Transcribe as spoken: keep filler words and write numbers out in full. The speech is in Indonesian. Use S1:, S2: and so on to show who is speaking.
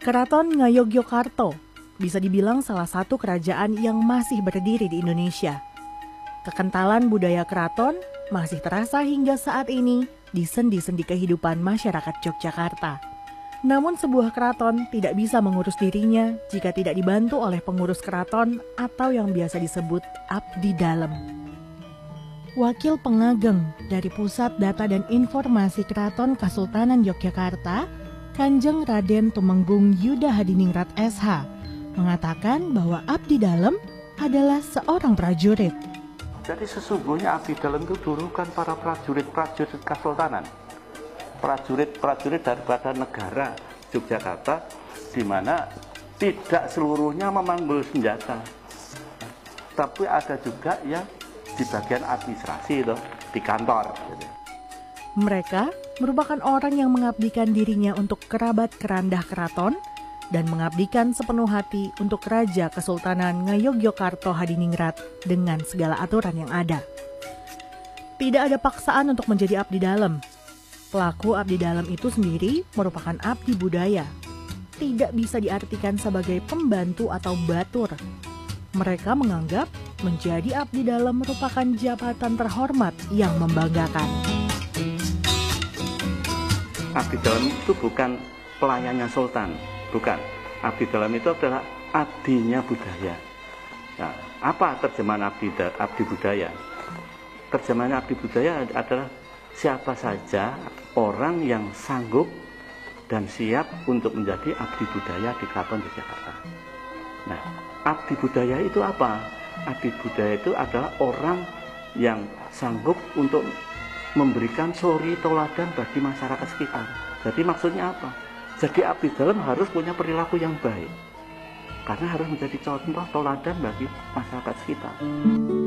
S1: Keraton Ngayogyakarta bisa dibilang salah satu kerajaan yang masih berdiri di Indonesia. Kekentalan budaya keraton masih terasa hingga saat ini di sendi-sendi kehidupan masyarakat Yogyakarta. Namun sebuah keraton tidak bisa mengurus dirinya jika tidak dibantu oleh pengurus keraton atau yang biasa disebut abdi dalem. Wakil pengageng dari Pusat Data dan Informasi Keraton Kasultanan Yogyakarta, Kanjeng Raden Tumenggung Yuda Hadiningrat S H, mengatakan bahwa abdi dalem adalah seorang prajurit.
S2: Jadi sesungguhnya abdi dalem itu dulu kan para prajurit-prajurit Kasultanan. Prajurit-prajurit daripada negara Yogyakarta, di mana tidak seluruhnya memanggul senjata, tapi ada juga yang di bagian administrasi itu, di kantor.
S1: Mereka merupakan orang yang mengabdikan dirinya untuk kerabat kerandah keraton dan mengabdikan sepenuh hati untuk Raja Kesultanan Ngayogyakarta Hadiningrat dengan segala aturan yang ada. Tidak ada paksaan untuk menjadi abdi dalem. Pelaku abdi dalem itu sendiri merupakan abdi budaya. Tidak bisa diartikan sebagai pembantu atau batur. Mereka menganggap menjadi abdi dalem merupakan jabatan terhormat yang membanggakan.
S2: Abdi dalem itu bukan pelayannya sultan, bukan. Abdi dalem itu adalah abdinya budaya. Nah, apa terjemahan abdi, abdi budaya? Terjemahan abdi budaya adalah siapa saja orang yang sanggup dan siap untuk menjadi abdi budaya di Keraton Yogyakarta. Nah, abdi budaya itu apa? Abdi budaya itu adalah orang yang sanggup untuk memberikan suri toladan bagi masyarakat sekitar. Jadi maksudnya apa? Jadi abdi dalem harus punya perilaku yang baik, karena harus menjadi contoh toladan bagi masyarakat sekitar.